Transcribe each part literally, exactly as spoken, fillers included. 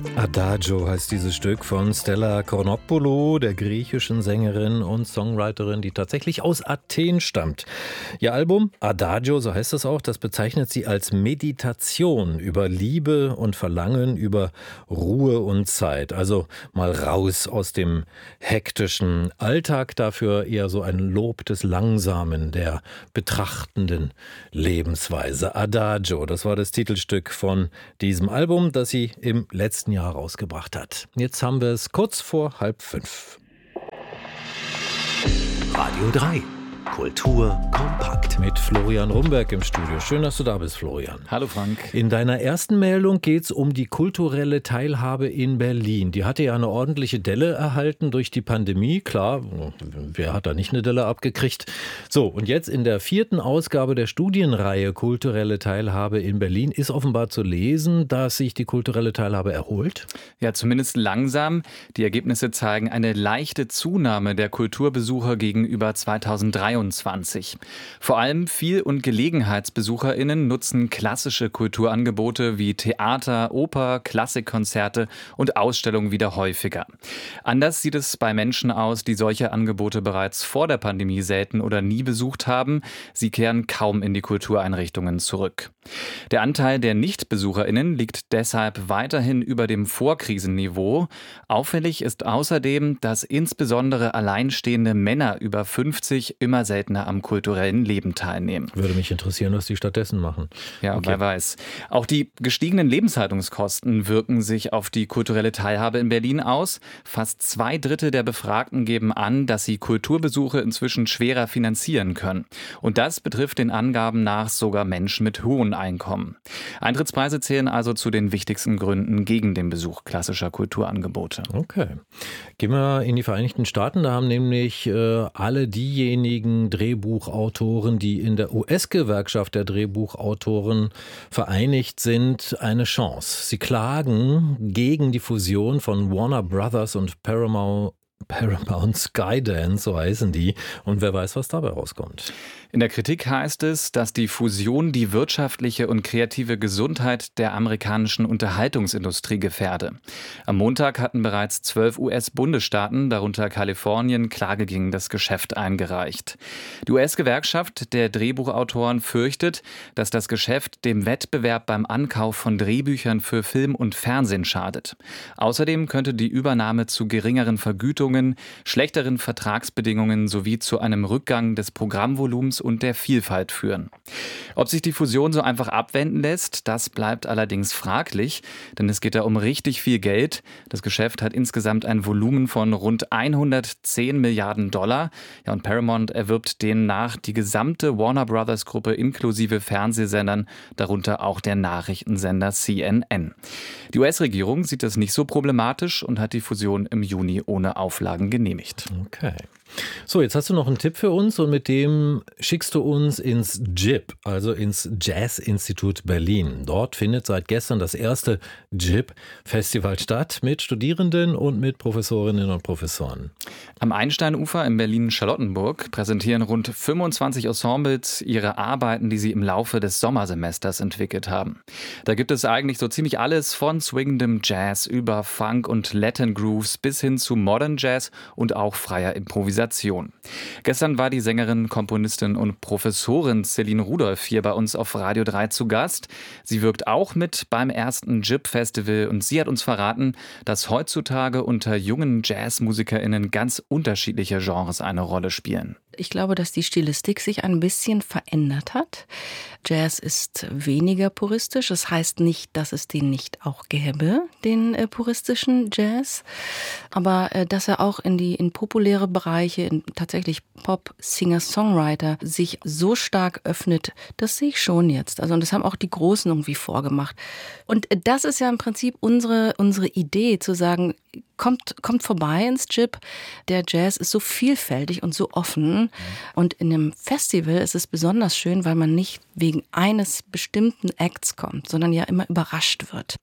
Adagio heißt dieses Stück von Stella Kornopoulou, der griechischen Sängerin und Songwriterin, die tatsächlich aus Athen stammt. Ihr Album Adagio, so heißt es auch, das bezeichnet sie als Meditation über Liebe und Verlangen, über Ruhe und Zeit. Also mal raus aus dem hektischen Alltag, dafür eher so ein Lob des Langsamen, der betrachtenden Lebensweise. Adagio, das war das Titelstück von diesem Album, das sie im letzten Jahr rausgebracht hat. Jetzt haben wir es kurz vor halb fünf. Radio drei. Kultur kompakt. Mit Florian Rumberg im Studio. Schön, dass du da bist, Florian. Hallo Frank. In deiner ersten Meldung geht es um die kulturelle Teilhabe in Berlin. Die hatte ja eine ordentliche Delle erhalten durch die Pandemie. Klar, wer hat da nicht eine Delle abgekriegt? So, und jetzt in der vierten Ausgabe der Studienreihe Kulturelle Teilhabe in Berlin ist offenbar zu lesen, dass sich die kulturelle Teilhabe erholt. Ja, zumindest langsam. Die Ergebnisse zeigen eine leichte Zunahme der Kulturbesucher gegenüber zweitausenddreiundzwanzig. Vor allem Viel- und GelegenheitsbesucherInnen nutzen klassische Kulturangebote wie Theater, Oper, Klassikkonzerte und Ausstellungen wieder häufiger. Anders sieht es bei Menschen aus, die solche Angebote bereits vor der Pandemie selten oder nie besucht haben. Sie kehren kaum in die Kultureinrichtungen zurück. Der Anteil der NichtbesucherInnen liegt deshalb weiterhin über dem Vorkrisenniveau. Auffällig ist außerdem, dass insbesondere alleinstehende Männer über fünfzig immer seltener am kulturellen Leben teilnehmen. Würde mich interessieren, was die stattdessen machen. Ja, okay. Wer weiß. Auch die gestiegenen Lebenshaltungskosten wirken sich auf die kulturelle Teilhabe in Berlin aus. Fast zwei Drittel der Befragten geben an, dass sie Kulturbesuche inzwischen schwerer finanzieren können. Und das betrifft den Angaben nach sogar Menschen mit hohen Einkommen. Eintrittspreise zählen also zu den wichtigsten Gründen gegen den Besuch klassischer Kulturangebote. Okay. Gehen wir in die Vereinigten Staaten. Da haben nämlich äh, alle diejenigen Drehbuchautoren, die in der U S-Gewerkschaft der Drehbuchautoren vereinigt sind, eine Chance. Sie klagen gegen die Fusion von Warner Brothers und Paramount Paramount Skydance, so heißen die. Und wer weiß, was dabei rauskommt. In der Kritik heißt es, dass die Fusion die wirtschaftliche und kreative Gesundheit der amerikanischen Unterhaltungsindustrie gefährde. Am Montag hatten bereits zwölf U S-Bundesstaaten, darunter Kalifornien, Klage gegen das Geschäft eingereicht. Die U S-Gewerkschaft der Drehbuchautoren fürchtet, dass das Geschäft dem Wettbewerb beim Ankauf von Drehbüchern für Film und Fernsehen schadet. Außerdem könnte die Übernahme zu geringeren Vergütungen, schlechteren Vertragsbedingungen sowie zu einem Rückgang des Programmvolumens und der Vielfalt führen. Ob sich die Fusion so einfach abwenden lässt, das bleibt allerdings fraglich, denn es geht da um richtig viel Geld. Das Geschäft hat insgesamt ein Volumen von rund hundertzehn Milliarden Dollar. Ja, und Paramount erwirbt demnach die gesamte Warner Brothers Gruppe inklusive Fernsehsendern, darunter auch der Nachrichtensender C N N. Die U S-Regierung sieht das nicht so problematisch und hat die Fusion im Juni ohne Auflagen genehmigt. Okay. So, jetzt hast du noch einen Tipp für uns und mit dem schickst du uns ins J I B, also ins Jazz-Institut Berlin. Dort findet seit gestern das erste J I B-Festival statt mit Studierenden und mit Professorinnen und Professoren. Am Einsteinufer in Berlin-Charlottenburg präsentieren rund fünfundzwanzig Ensembles ihre Arbeiten, die sie im Laufe des Sommersemesters entwickelt haben. Da gibt es eigentlich so ziemlich alles von swingendem Jazz über Funk und Latin Grooves bis hin zu Modern Jazz und auch freier Improvisation. Gestern war die Sängerin, Komponistin und Professorin Celine Rudolph hier bei uns auf Radio drei zu Gast. Sie wirkt auch mit beim ersten J I B-Festival und sie hat uns verraten, dass heutzutage unter jungen JazzmusikerInnen ganz unterschiedliche Genres eine Rolle spielen. Ich glaube, dass die Stilistik sich ein bisschen verändert hat. Jazz ist weniger puristisch. Das heißt nicht, dass es den nicht auch gäbe, den äh, puristischen Jazz. Aber äh, dass er auch in die in populäre Bereiche, in tatsächlich Pop, Singer, Songwriter, sich so stark öffnet, das sehe ich schon jetzt. Also, und das haben auch die Großen irgendwie vorgemacht. Und äh, das ist ja im Prinzip unsere, unsere Idee, zu sagen, Kommt, kommt vorbei ins J I B. Der Jazz ist so vielfältig und so offen. Und in einem Festival ist es besonders schön, weil man nicht wegen eines bestimmten Acts kommt, sondern ja immer überrascht wird.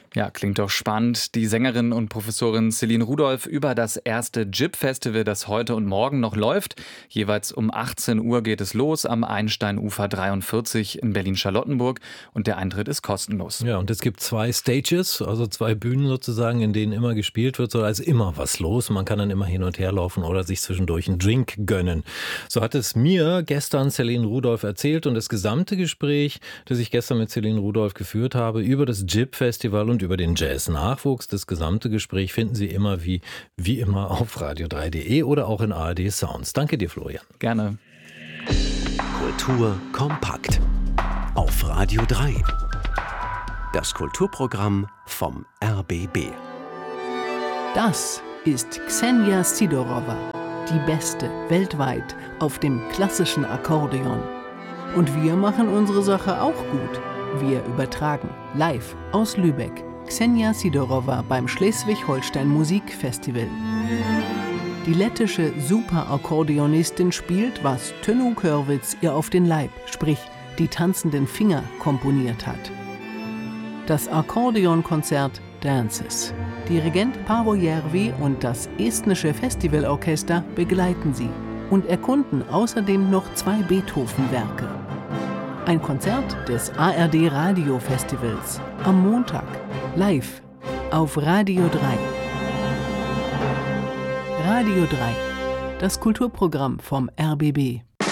Ja, klingt doch spannend. Die Sängerin und Professorin Céline Rudolph über das erste J I P-Festival, das heute und morgen noch läuft. Jeweils um achtzehn Uhr geht es los am Einsteinufer dreiundvierzig in Berlin-Charlottenburg und der Eintritt ist kostenlos. Ja, und es gibt zwei Stages, also zwei Bühnen sozusagen, in denen immer gespielt wird, so also immer was los. Man kann dann immer hin und her laufen oder sich zwischendurch einen Drink gönnen. So hat es mir gestern Céline Rudolph erzählt und das gesamte Gespräch, das ich gestern mit Céline Rudolph geführt habe, über das J I P-Festival und über den Jazz-Nachwuchs. Das gesamte Gespräch finden Sie immer wie, wie immer auf radio drei punkt de oder auch in A R D Sounds. Danke dir, Florian. Gerne. Kultur kompakt auf Radio drei. Das Kulturprogramm vom R B B. Das ist Ksenia Sidorova, die Beste weltweit auf dem klassischen Akkordeon. Und wir machen unsere Sache auch gut. Wir übertragen live aus Lübeck Ksenia Sidorova beim Schleswig-Holstein Musikfestival. Die lettische Superakkordeonistin spielt, was Tönnu Körwitz ihr auf den Leib, sprich die tanzenden Finger, komponiert hat. Das Akkordeonkonzert Dances. Dirigent Paavo Järvi und das estnische Festivalorchester begleiten sie und erkunden außerdem noch zwei Beethoven-Werke. Ein Konzert des A R D Radio Festivals am Montag, live auf Radio drei. Radio drei, das Kulturprogramm vom R B B.